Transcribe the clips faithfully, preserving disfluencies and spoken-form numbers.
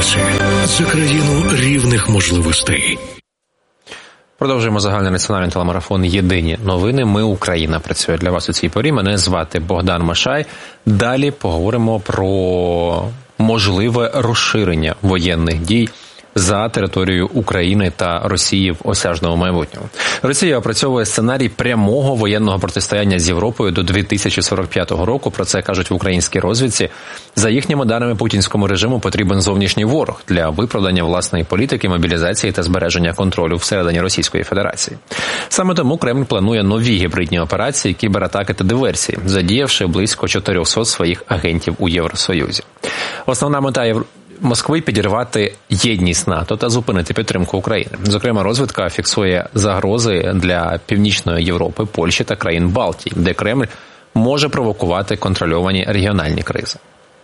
Черкаси – це країну рівних можливостей. Продовжуємо загальнонаціональний телемарафон «Єдині новини». Ми Україна працює для вас у цій порі. Мене звати Богдан Машай. Далі поговоримо про можливе розширення воєнних дій за територією України та Росії в осяжному майбутньому. Росія опрацьовує сценарій прямого воєнного протистояння з Європою до дві тисячі сорок п'ятого року. Про це кажуть в українській розвідці. За їхніми даними, путінському режиму потрібен зовнішній ворог для виправдання власної політики, мобілізації та збереження контролю всередині Російської Федерації. Саме тому Кремль планує нові гібридні операції, кібератаки та диверсії, задіявши близько чотириста своїх агентів у Євросоюзі. Основна мета Євро... Москви – підірвати єдність НАТО та зупинити підтримку України. Зокрема, розвідка фіксує загрози для Північної Європи, Польщі та країн Балтії, де Кремль може провокувати контрольовані регіональні кризи.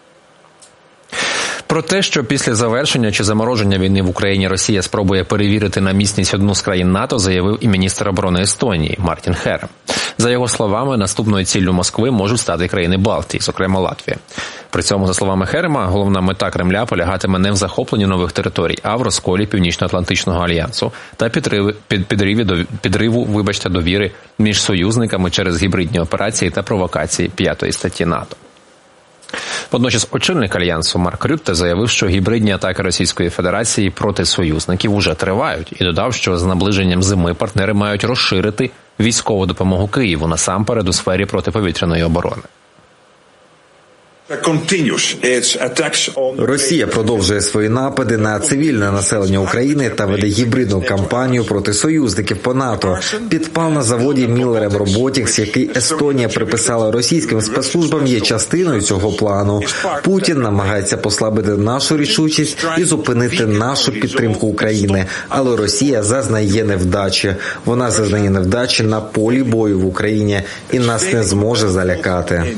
Про те, що після завершення чи замороження війни в Україні Росія спробує перевірити на міцність одну з країн НАТО, заявив і міністр оборони Естонії Мартін Херем. За його словами, наступною ціллю Москви можуть стати країни Балтії, зокрема Латвія. При цьому, за словами Херема, головна мета Кремля полягатиме не в захопленні нових територій, а в розколі Північно-Атлантичного альянсу та підриві, під, підриві, підриву, вибачте, довіри між союзниками через гібридні операції та провокації п'ятої статті НАТО. Водночас очільник Альянсу Марк Рютте заявив, що гібридні атаки Російської Федерації проти союзників уже тривають, і додав, що з наближенням зими партнери мають розширити військову допомогу Києву, насамперед у сфері протиповітряної оборони. Росія продовжує свої напади на цивільне населення України та веде гібридну кампанію проти союзників по НАТО. Підпал на заводі Miller Robotics, який Естонія приписала російським спецслужбам, є частиною цього плану. Путін намагається послабити нашу рішучість і зупинити нашу підтримку України. Але Росія зазнає невдачі. Вона зазнає невдачі на полі бою в Україні і нас не зможе залякати.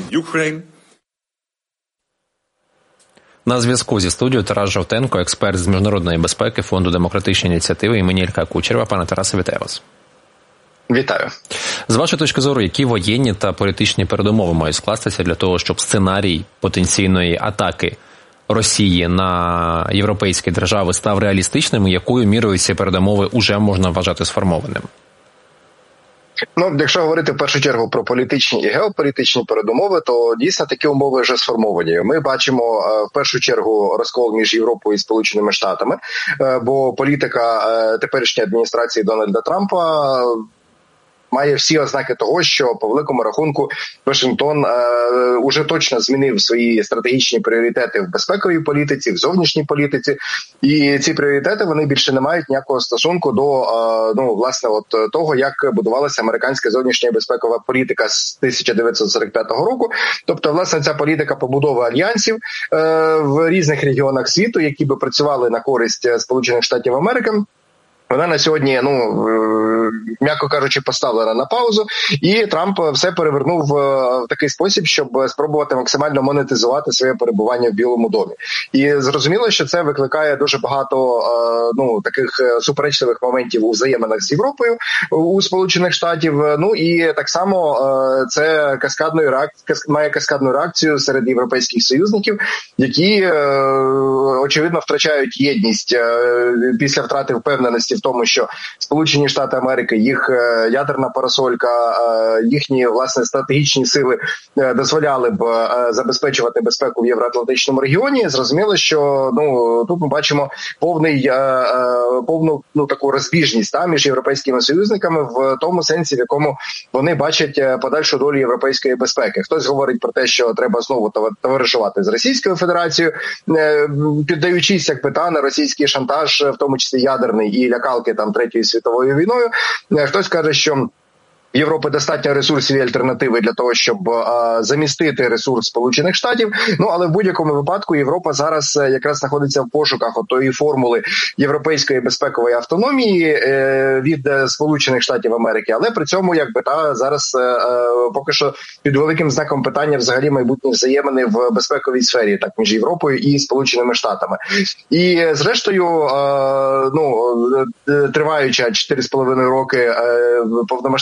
На зв'язку зі студією Тарас Жовтенко, експерт з міжнародної безпеки Фонду демократичної ініціативи імені Ілька Кучерєва. Пане Тарасе, вітаю вас. Вітаю. З вашої точки зору, які воєнні та політичні передумови мають скластися для того, щоб сценарій потенційної атаки Росії на європейські держави став реалістичним, і якою мірою ці передумови уже можна вважати сформованим? Ну, якщо говорити в першу чергу про політичні і геополітичні передумови, то дійсно такі умови вже сформовані. Ми бачимо в першу чергу розкол між Європою і Сполученими Штатами, бо політика теперішньої адміністрації Дональда Трампа має всі ознаки того, що по великому рахунку Вашингтон е, уже точно змінив свої стратегічні пріоритети в безпековій політиці, в зовнішній політиці, і ці пріоритети вони більше не мають ніякого стосунку до е, ну власне от того, як будувалася американська зовнішня безпекова політика з тисяча дев'ятсот сорок п'ятого року. Тобто, власне, ця політика побудови альянсів е, в різних регіонах світу, які би працювали на користь Сполучених Штатів Америки. Вона на сьогодні, ну, м'яко кажучи, поставлена на паузу, і Трамп все перевернув в такий спосіб, щоб спробувати максимально монетизувати своє перебування в Білому домі. І зрозуміло, що це викликає дуже багато, ну, таких суперечливих моментів у взаєминах з Європою у Сполучених Штатів. Ну і так само це каскадною реакцію, має каскадну реакцію серед європейських союзників, які очевидно втрачають єдність після втрати впевненості в тому, що Сполучені Штати Америки, їх ядерна парасолька, їхні, власне, стратегічні сили дозволяли б забезпечувати безпеку в євроатлантичному регіоні. Зрозуміло, що, ну, тут ми бачимо повний, повну, ну, таку розбіжність та, між європейськими союзниками в тому сенсі, в якому вони бачать подальшу долю європейської безпеки. Хтось говорить про те, що треба знову товаришувати з Російською Федерацією, піддаючись, як би, та, на російський шантаж, в тому числі ядерний, і лякалки там Третьою світовою війною. Хтось каже, що в Європи достатньо ресурсів і альтернативи для того, щоб а, замістити ресурс Сполучених Штатів. Ну, але в будь-якому випадку Європа зараз якраз знаходиться в пошуках отої формули європейської безпекової автономії е, від Сполучених Штатів Америки. Але при цьому, якби, та, зараз е, поки що під великим знаком питання взагалі майбутні взаємини в безпековій сфері, так, між Європою і Сполученими Штатами. І зрештою, е, ну, триваюча чотири з половиною роки е, повномасштабна агресія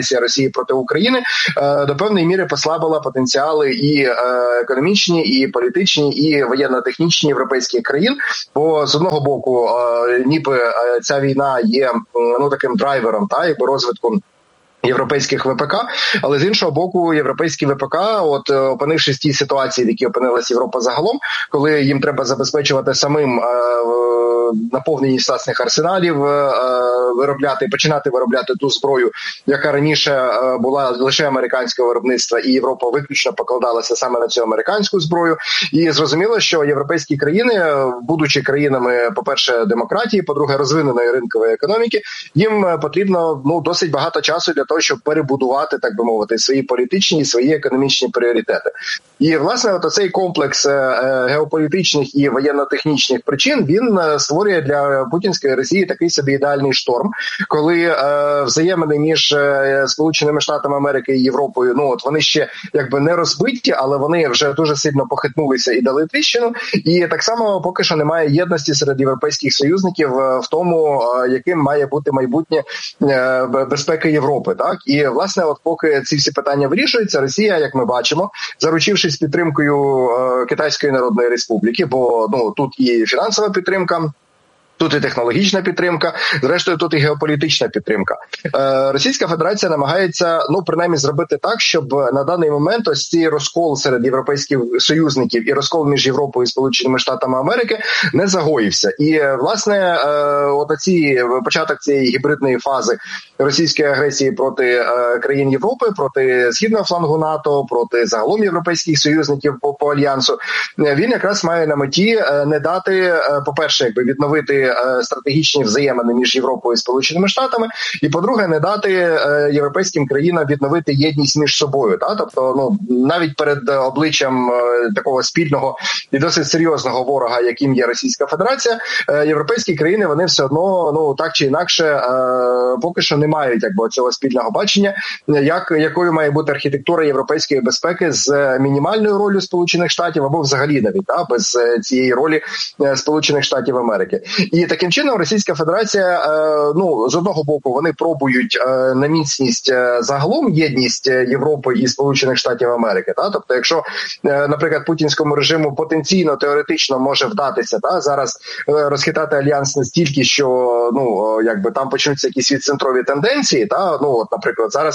агресія Росії проти України до певної міри послабила потенціали і економічні, і політичні, і воєнно-технічні європейських країн. Бо з одного боку, ніби ця війна є ну таким драйвером, та якби розвитку європейських ВПК, але з іншого боку, європейські ВПК, от опинившись в тій ситуації, в якій опинилась Європа загалом, коли їм треба забезпечувати самим е, наповненість власних арсеналів, е, виробляти, починати виробляти ту зброю, яка раніше е, була лише американського виробництва, і Європа виключно покладалася саме на цю американську зброю. І зрозуміло, що європейські країни, будучи країнами, по-перше, демократії, по-друге, розвиненої ринкової економіки, їм потрібно ну досить багато часу для того, щоб перебудувати, так би мовити, свої політичні і свої економічні пріоритети. І, власне, от цей комплекс геополітичних і воєнно-технічних причин, він створює для путінської Росії такий собі ідеальний шторм, коли е, взаємини між Сполученими Штатами Америки і Європою, ну от вони ще якби не розбиті, але вони вже дуже сильно похитнулися і дали тріщину. І так само поки що немає єдності серед європейських союзників в тому, яким має бути майбутнє е, безпеки Європи. Так і власне, от поки ці всі питання вирішуються, Росія, як ми бачимо, заручившись підтримкою е, Китайської Народної Республіки, бо ну тут і фінансова підтримка. Тут і технологічна підтримка, зрештою тут і геополітична підтримка. Е, Російська Федерація намагається, ну, принаймні, зробити так, щоб на даний момент ось цей розкол серед європейських союзників і розкол між Європою і Сполученими Штатами Америки не загоївся. І, власне, е, от оці, початок цієї гібридної фази російської агресії проти е, країн Європи, проти східного флангу НАТО, проти загалом європейських союзників по, по Альянсу, він якраз має на меті е, не дати, е, по-перше, якби відновити стратегічні взаємини між Європою і Сполученими Штатами, і, по-друге, не дати е, європейським країнам відновити єдність між собою. Та? Тобто, ну, навіть перед обличчям е, такого спільного і досить серйозного ворога, яким є Російська Федерація, е, європейські країни, вони все одно, ну, так чи інакше, е, поки що не мають якби, цього спільного бачення, як, якою має бути архітектура європейської безпеки з мінімальною ролью Сполучених Штатів, або взагалі навіть, та? Без цієї ролі Сполучених Штатів Америки. І таким чином Російська Федерація, ну, з одного боку, вони пробують на міцність загалом єдність Європи і Сполучених Штатів Америки. Та? Тобто, якщо, наприклад, путінському режиму потенційно, теоретично може вдатися та, зараз розхитати альянс настільки, що, ну, якби там почнуться якісь відцентрові тенденції, та, ну, от, наприклад, зараз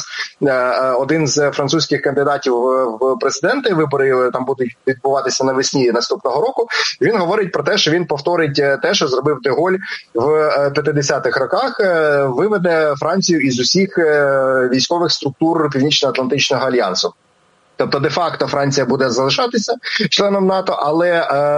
один з французьких кандидатів в президенти, вибори там будуть відбуватися навесні наступного року, він говорить про те, що він повторить те, що зробив де Голь в п'ятдесятих роках, виведе Францію із усіх військових структур Північно-Атлантичного альянсу. Тобто, де-факто Франція буде залишатися членом НАТО, але,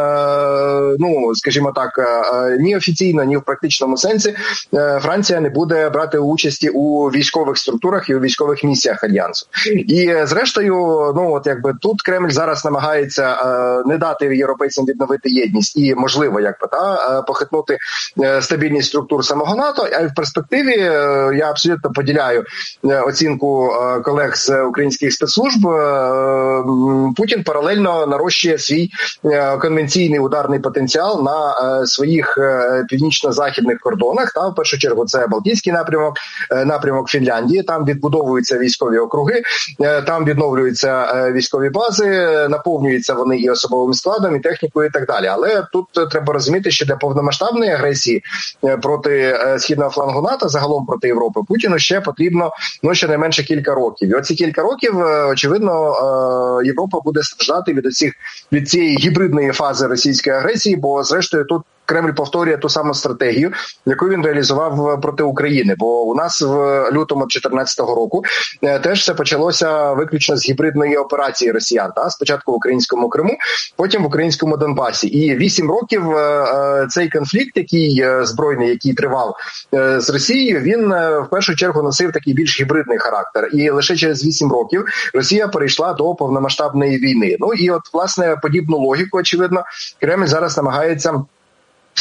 е, ну, скажімо так, е, ні офіційно, ні в практичному сенсі е, Франція не буде брати участі у військових структурах і у військових місіях Альянсу. І, зрештою, ну, от якби тут Кремль зараз намагається е, не дати європейцям відновити єдність і, можливо, якби, та, похитнути е, стабільність структур самого НАТО, а в перспективі е, я абсолютно поділяю е, оцінку е, колег з українських спецслужб. Путін паралельно нарощує свій конвенційний ударний потенціал на своїх північно-західних кордонах. Та в першу чергу це Балтійський напрямок, напрямок Фінляндії. Там відбудовуються військові округи, там відновлюються військові бази, наповнюються вони і особовим складом, і технікою, і так далі. Але тут треба розуміти, що для повномасштабної агресії проти східного флангу НАТО, загалом проти Європи, Путіну ще потрібно, ну, щонайменше кілька років. І оці кілька років, очевидно, Європа буде страждати від оцих, від цієї гібридної фази російської агресії, бо, зрештою, тут Кремль повторює ту саму стратегію, яку він реалізував проти України. Бо у нас в лютому чотирнадцятого року теж все почалося виключно з гібридної операції росіян. Та? Спочатку в українському Криму, потім в українському Донбасі. І вісім років цей конфлікт, який збройний, який тривав з Росією, він в першу чергу носив такий більш гібридний характер. І лише через вісім років Росія перейшла до повномасштабної війни. Ну і от, власне, подібну логіку, очевидно, Кремль зараз намагається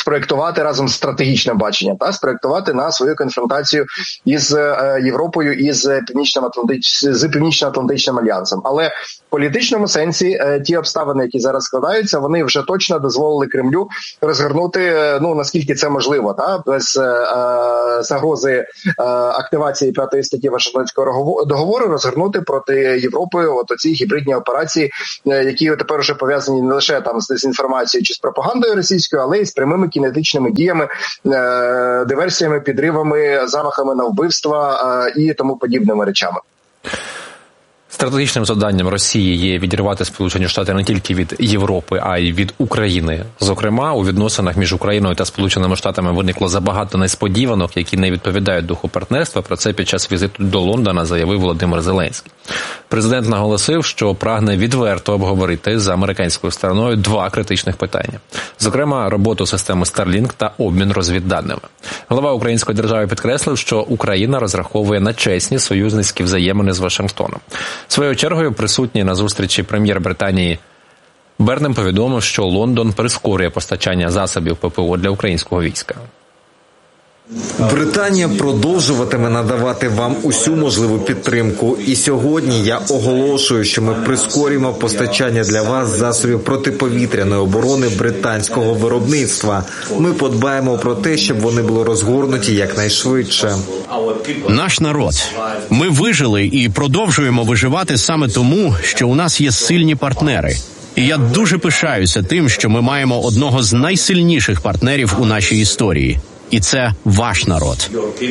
спроєктувати разом з стратегічним баченням, та спроєктувати на свою конфронтацію із е, Європою і з Північно-Атлантичним з Північно-Атлантичним альянсом. Але в політичному сенсі е, ті обставини, які зараз складаються, вони вже точно дозволили Кремлю розгорнути, е, ну наскільки це можливо, та без е, загрози е, активації п'ятої статті Вашингтонського договору, розгорнути проти Європи от оці гібридні операції, е, які тепер вже пов'язані не лише там з дезінформацією чи з пропагандою російською, але й з прямими кінетичними діями, е, диверсіями, підривами, замахами на вбивства е, і тому подібними речами. Стратегічним завданням Росії є відірвати Сполучені Штати не тільки від Європи, а й від України. Зокрема, у відносинах між Україною та Сполученими Штатами виникло забагато несподіванок, які не відповідають духу партнерства. Про це під час візиту до Лондона заявив Володимир Зеленський. Президент наголосив, що прагне відверто обговорити з американською стороною два критичних питання. Зокрема, роботу системи Starlink та обмін розвідданими. Глава української держави підкреслив, що Україна розраховує на чесні союзницькі взаємини з Вашингтоном. Своєю чергою присутній на зустрічі прем'єр Британії Бернем повідомив, що Лондон прискорює постачання засобів ППО для українського війська. Британія продовжуватиме надавати вам усю можливу підтримку. І сьогодні я оголошую, що ми прискорюємо постачання для вас засобів протиповітряної оборони британського виробництва. Ми подбаємо про те, щоб вони були розгорнуті якнайшвидше. Наш народ. Ми вижили і продовжуємо виживати саме тому, що у нас є сильні партнери. І я дуже пишаюся тим, що ми маємо одного з найсильніших партнерів у нашій історії. І це ваш народ.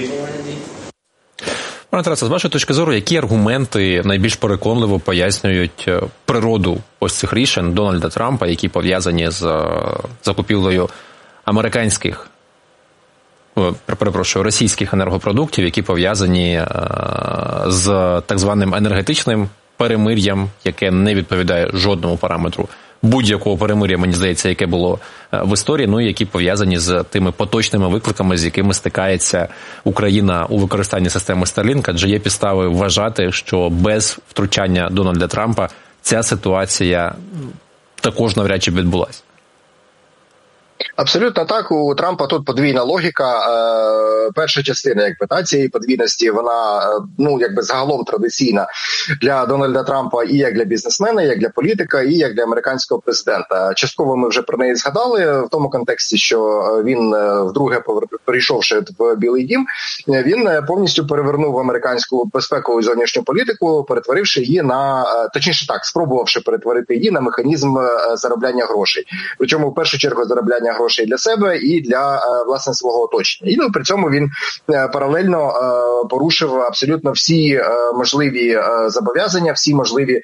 Пане Тарасе, з вашої точки зору, які аргументи найбільш переконливо пояснюють природу ось цих рішень Дональда Трампа, які пов'язані з закупівлею американських, перепрошую, російських енергопродуктів, які пов'язані з так званим енергетичним перемир'ям, яке не відповідає жодному параметру будь-якого перемир'я, мені здається, яке було в історії, ну і які пов'язані з тими поточними викликами, з якими стикається Україна у використанні системи Starlink, адже є підстави вважати, що без втручання Дональда Трампа ця ситуація також навряд чи відбулася. Абсолютно так. У Трампа тут подвійна логіка. Е, перша частина, якби, та, цієї подвійності, вона, ну, якби загалом традиційна для Дональда Трампа і як для бізнесмена, і як для політика, і як для американського президента. Частково ми вже про неї згадали в тому контексті, що він вдруге, прийшовши в Білий дім, він повністю перевернув американську безпекову і зовнішню політику, перетворивши її на, точніше так, спробувавши перетворити її на механізм заробляння грошей. Причому в першу чергу заробляння грошей для себе і для, власне, свого оточення. І ну, при цьому він паралельно порушив абсолютно всі можливі зобов'язання, всі можливі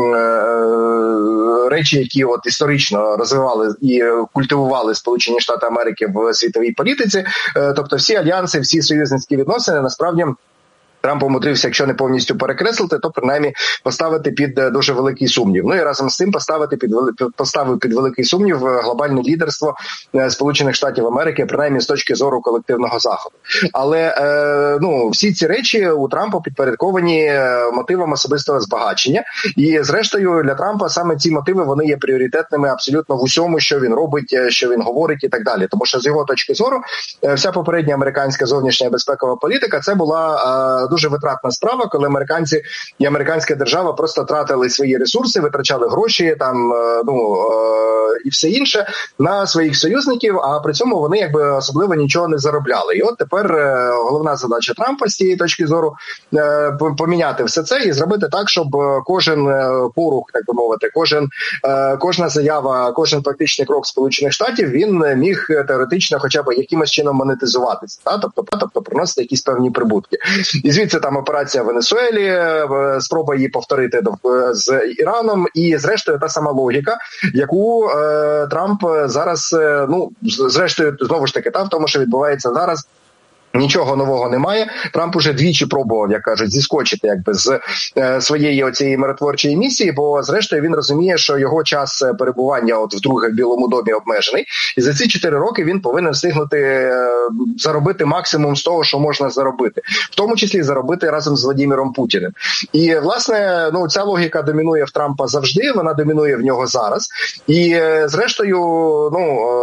речі, які от історично розвивали і культивували Сполучені Штати Америки в світовій політиці. Тобто всі альянси, всі союзницькі відносини насправді Трамп умудрився, якщо не повністю перекреслити, то принаймні поставити під дуже великий сумнів. Ну і разом з цим поставити під поставив під великий сумнів глобальне лідерство Сполучених Штатів Америки, принаймні з точки зору колективного заходу. Але е, ну всі ці речі у Трампа підпорядковані мотивам особистого збагачення. І зрештою для Трампа саме ці мотиви вони є пріоритетними абсолютно в усьому, що він робить, що він говорить і так далі. Тому що з його точки зору вся попередня американська зовнішня безпекова політика це була е, дуже витратна справа, коли американці і американська держава просто тратили свої ресурси, витрачали гроші там, ну і все інше на своїх союзників, а при цьому вони якби особливо нічого не заробляли. І от тепер головна задача Трампа з цієї точки зору поміняти все це і зробити так, щоб кожен порух, так би мовити, кожен кожна заява, кожен практичний крок Сполучених Штатів він міг теоретично хоча б якимось чином монетизуватися, та тобто, тобто приносити якісь певні прибутки. І звідси там операція в Венесуелі, спроба її повторити з Іраном, і зрештою та сама логіка, яку е, Трамп зараз, е, ну, зрештою, знову ж таки, та в тому, що відбувається зараз, нічого нового немає. Трамп уже двічі пробував, як кажуть, зіскочити якби з е, своєї оцієї миротворчої місії, бо зрештою він розуміє, що його час перебування от вдруге в Білому домі обмежений, і за ці чотири роки він повинен встигнути е, заробити максимум з того, що можна заробити, в тому числі заробити разом з Владимиром Путіним. І власне, ну ця логіка домінує в Трампа завжди, вона домінує в нього зараз. І е, зрештою, ну е,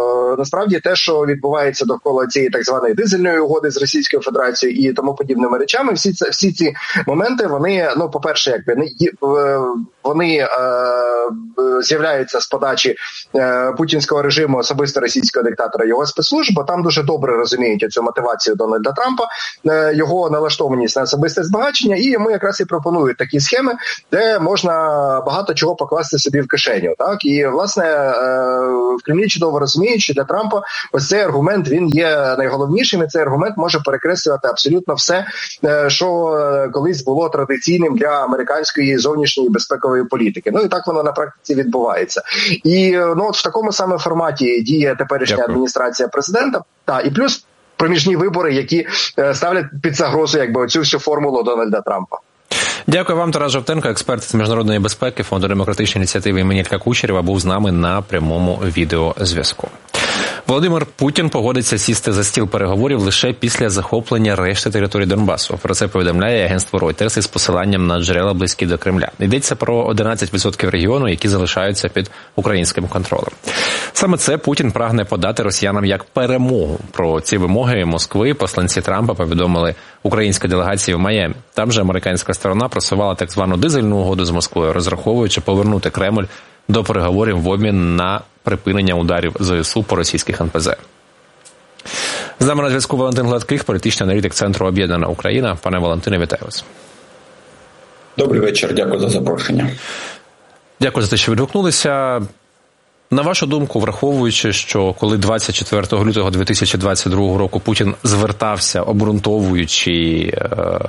насправді те, що відбувається довкола цієї так званої дизельної угоди з Російською Федерацією і тому подібними речами, всі ці, всі ці моменти, вони, ну, по-перше, якби не вони е, з'являються з подачі е, путінського режиму, особисто російського диктатора, його спецслужб, бо там дуже добре розуміють цю мотивацію Дональда Трампа, е, його налаштованість на особисте збагачення, і йому якраз і пропонують такі схеми, де можна багато чого покласти собі в кишеню. Так? І, власне, е, в Кремлі чудово розуміють, що для Трампа ось цей аргумент, він є найголовнішим, і цей аргумент може перекреслювати абсолютно все, е, що колись було традиційним для американської зовнішньої безпекової політики. Ну і так воно на практиці відбувається. І ну от в такому саме форматі діє теперішня Дякую. адміністрація президента. Та і плюс проміжні вибори, які е, ставлять під загрозу якби оцю всю формулу Дональда Трампа. Дякую вам, Тарас Жовтенко, експерт з міжнародної безпеки Фонду демократичної ініціативи імені Ілька Кучерєва, був з нами на прямому відеозв'язку. Володимир Путін погодиться сісти за стіл переговорів лише після захоплення решти території Донбасу. Про це повідомляє агентство Reuters із посиланням на джерела, близькі до Кремля. Йдеться про одинадцять відсотків регіону, які залишаються під українським контролем. Саме це Путін прагне подати росіянам як перемогу. Про ці вимоги Москви посланці Трампа повідомили українській делегації в Майамі. Там же американська сторона просувала так звану дизельну угоду з Москвою, розраховуючи повернути Кремль до переговорів в обмін на припинення ударів ЗСУ по російських ен пе зе. З нами на зв'язку Валентин Гладких, політичний аналітик Центру «Об'єднана Україна». Пане Валентине, вітаю вас. Добрий вечір, дякую за запрошення. Дякую за те, що відгукнулися. На вашу думку, враховуючи, що коли двадцять четвертого лютого дві тисячі двадцять другого року Путін звертався, обґрунтовуючи е-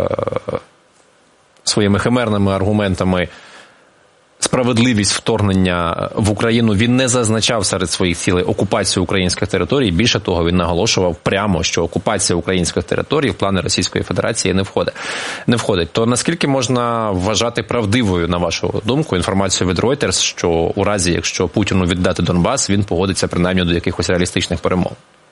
своїми химерними аргументами справедливість вторгнення в Україну, він не зазначав серед своїх цілей окупацію українських територій. Більше того, він наголошував прямо, що окупація українських територій в плани Російської Федерації не входить. Не входить. То наскільки можна вважати правдивою, на вашу думку, інформацію від Reuters, що у разі, якщо Путіну віддати Донбас, він погодиться принаймні до якихось реалістичних перемог?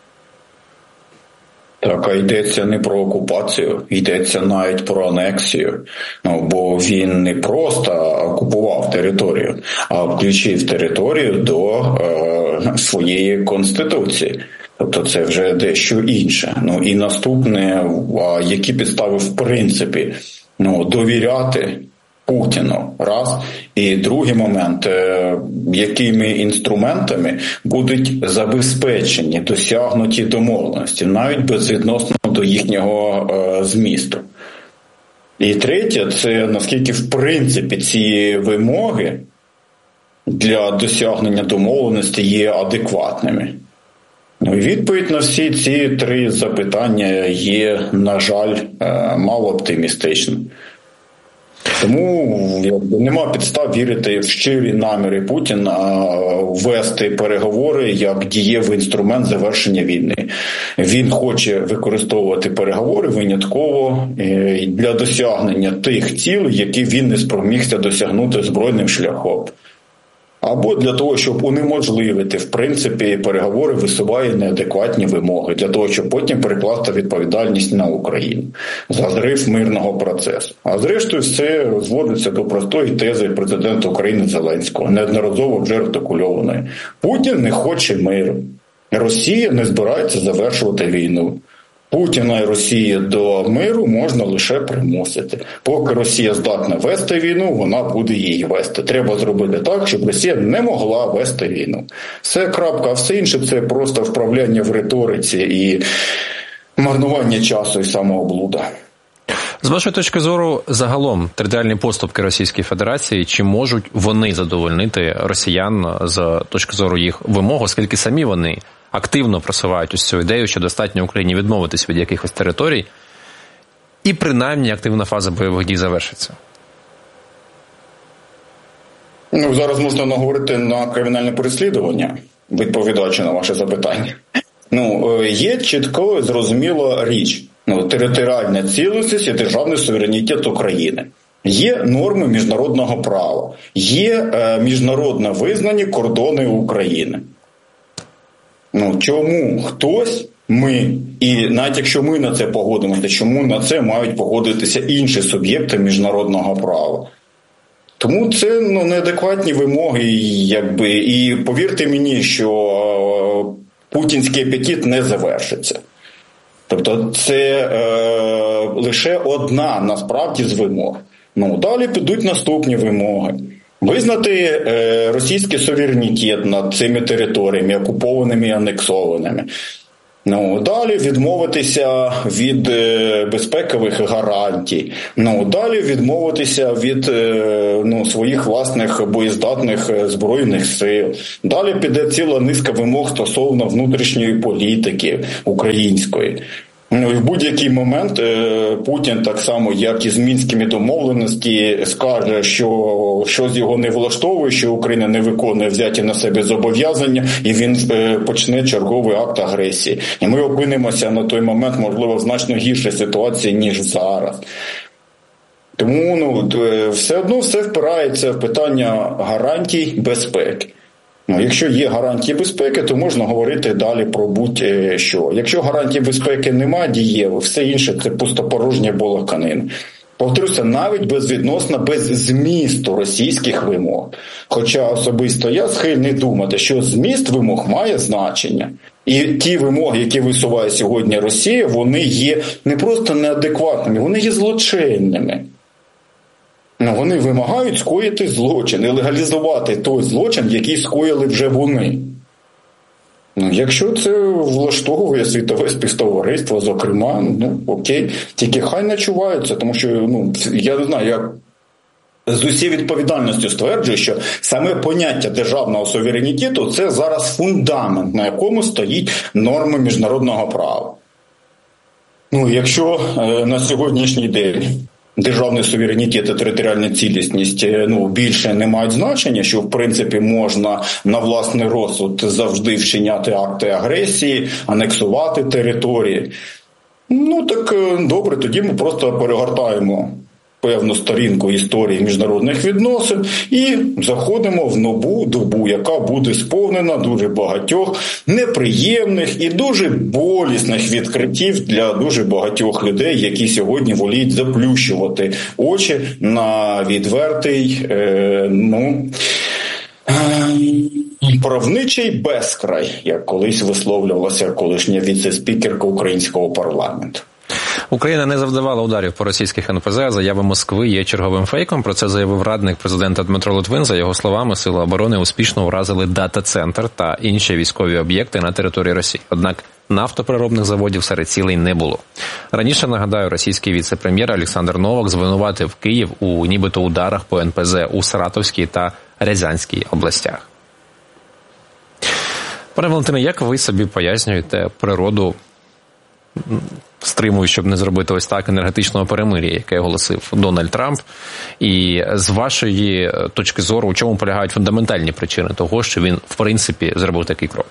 Так, а йдеться не про окупацію, йдеться навіть про анексію. Ну, бо він не просто окупував територію, а включив територію до е, своєї конституції. Тобто це вже дещо інше. Ну і наступне, а які підстави в принципі ну, довіряти Путіну, раз. І другий момент, якими інструментами будуть забезпечені досягнуті домовленості, навіть безвідносно до їхнього е, змісту. І третє, це наскільки в принципі ці вимоги для досягнення домовленості є адекватними. Ну, і відповідь на всі ці три запитання є, на жаль, е, мало оптимістичною. Тому якби, нема підстав вірити в щирі наміри Путіна вести переговори як дієвий інструмент завершення війни. Він хоче використовувати переговори винятково для досягнення тих цілей, які він не спромігся досягнути збройним шляхом. Або для того, щоб унеможливити, в принципі, переговори, висуває неадекватні вимоги, для того, щоб потім перекласти відповідальність на Україну за зрив мирного процесу. А зрештою все зводиться до простої тези президента України Зеленського, неодноразово вже артикульованої. Путін не хоче миру. Росія не збирається завершувати війну. Путіна і Росії до миру можна лише примусити. Поки Росія здатна вести війну, вона буде її вести. Треба зробити так, щоб Росія не могла вести війну. Все крапка, а все інше – це просто вправляння в риториці і марнування часу і самооблуда. З вашої точки зору, загалом, територіальні поступки Російської Федерації, чи можуть вони задовольнити росіян з точки зору їх вимог, оскільки самі вони активно просувають ось цю ідею, що достатньо Україні відмовитись від якихось територій, і принаймні активна фаза бойових дій завершиться? Ну, зараз можна наговорити на кримінальне переслідування, відповідаючи на ваше запитання. Ну, є чітко зрозуміла річ. Ну, територіальна цілісність і державний суверенітет України. Є норми міжнародного права, є е, міжнародно визнані кордони України. Ну, чому хтось, ми, і навіть якщо ми на це погодимося, чому на це мають погодитися інші суб'єкти міжнародного права? Тому це ну, неадекватні вимоги, якби, і повірте мені, що путінський апетит не завершиться. Тобто це е, лише одна, насправді, з вимог. Ну, далі підуть наступні вимоги. Визнати е, російський суверенітет над цими територіями, окупованими і анексованими. Ну, далі відмовитися від е, безпекових гарантій. Ну, далі відмовитися від е, ну, своїх власних боєздатних збройних сил. Далі піде ціла низка вимог стосовно внутрішньої політики української. Ну, і в будь-який момент е, Путін, так само, як і з Мінськими домовленості, скаже, що щось його не влаштовує, що Україна не виконує взяті на себе зобов'язання, і він е, почне черговий акт агресії. І ми опинимося на той момент, можливо, в значно гіршій ситуації, ніж зараз. Тому ну, все одно все впирається в питання гарантій безпеки. Ну, якщо є гарантії безпеки, то можна говорити далі про будь-що. Якщо гарантій безпеки немає дієво, все інше – це пустопорожня балаканина. Повторюся, навіть безвідносно, без змісту російських вимог. Хоча особисто я схильний думати, що зміст вимог має значення. І ті вимоги, які висуває сьогодні Росія, вони є не просто неадекватними, вони є злочинними. Ну, вони вимагають скоїти злочин і легалізувати той злочин, який скоїли вже вони. Ну, якщо це влаштовує світове співтовариство, зокрема, ну окей, тільки хай не чуваються, тому що, ну, я не знаю, я з усією відповідальністю стверджую, що саме поняття державного суверенітету – це зараз фундамент, на якому стоїть норми міжнародного права. Ну, якщо е, на сьогоднішній день державний суверенітет і територіальна цілісність ну, більше не мають значення, що, в принципі, можна на власний розсуд завжди вчиняти акти агресії, анексувати території. Ну, так добре, тоді ми просто перегортаємо певну сторінку історії міжнародних відносин і заходимо в нову добу, яка буде сповнена дуже багатьох неприємних і дуже болісних відкриттів для дуже багатьох людей, які сьогодні воліють заплющувати очі на відвертий, е, ну, правничий безкрай, як колись висловлювалася колишня віце-спікерка українського парламенту. Україна не завдавала ударів по російських ен пе зет. Заява Москви є черговим фейком. Про це заявив радник президента Дмитро Литвин. За його словами, Сили оборони успішно уразили дата-центр та інші військові об'єкти на території Росії. Однак нафтопереробних заводів серед цілей не було. Раніше, нагадаю, російський віце-прем'єр Олександр Новак звинуватив Київ у нібито ударах по ен пе зет у Саратовській та Рязанській областях. Пане Валентине, як ви собі пояснюєте природу, стримую, щоб не зробити ось так, енергетичного перемир'я, яке оголосив Дональд Трамп. І з вашої точки зору, у чому полягають фундаментальні причини того, що він, в принципі, зробив такий крок?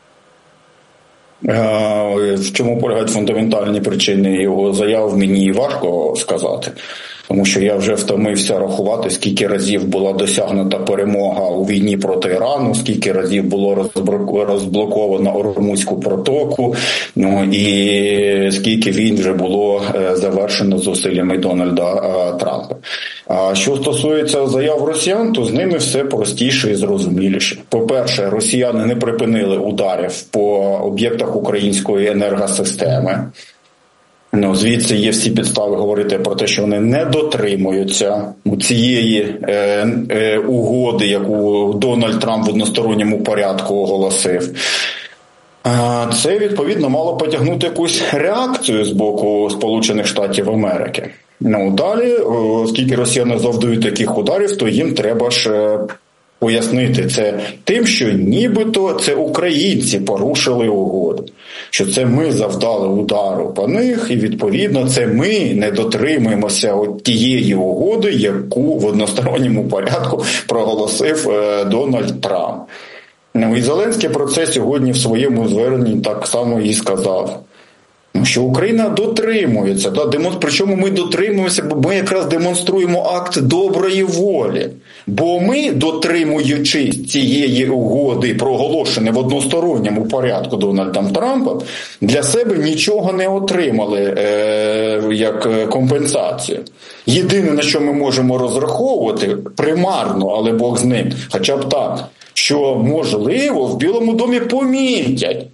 В чому полягають фундаментальні причини його заяв, мені важко сказати. Тому що я вже втомився рахувати, скільки разів була досягнута перемога у війні проти Ірану, скільки разів було розблоковано Ормузьку протоку, ну і скільки війн вже було завершено зусиллями Дональда Трампа. А що стосується заяв росіян, то з ними все простіше і зрозуміліше. По-перше, росіяни не припинили ударів по об'єктах української енергосистеми. Ну, звідси є всі підстави говорити про те, що вони не дотримуються цієї е, е, угоди, яку Дональд Трамп в односторонньому порядку оголосив. Це, відповідно, мало потягнути якусь реакцію з боку Сполучених Штатів Америки. Ну, далі, оскільки росіяни завдають таких ударів, то їм треба ж пояснити це тим, що нібито це українці порушили угоду. Що це ми завдали удару по них, і відповідно це ми не дотримуємося от тієї угоди, яку в односторонньому порядку проголосив е, Дональд Трамп. Ну і Зеленський про це сьогодні в своєму зверненні так само і сказав. Що Україна дотримується, да, демон... причому ми дотримуємося, бо ми якраз демонструємо акт доброї волі. Бо ми, дотримуючись цієї угоди, проголошеної в односторонньому порядку Дональдом Трампом, для себе нічого не отримали е- як компенсацію. Єдине, на що ми можемо розраховувати, примарно, але Бог з ним, хоча б так, що, можливо, в Білому домі помітять,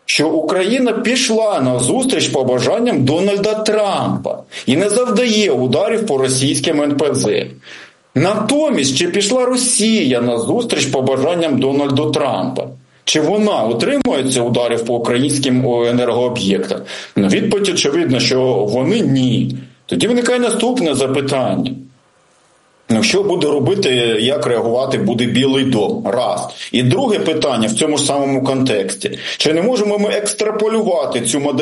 що Україна пішла на зустріч побажанням Дональда Трампа і не завдає ударів по російським ен пе зет. Натомість, чи пішла Росія на зустріч побажанням Дональда Трампа? Чи вона утримується ударів по українським енергооб'єктам? Ну, відповідь очевидно, що вони ні. Тоді виникає наступне запитання. Ну, що буде робити, як реагувати буде Білий дом? Раз. І друге питання в цьому ж самому контексті. Чи не можемо ми екстраполювати цю модель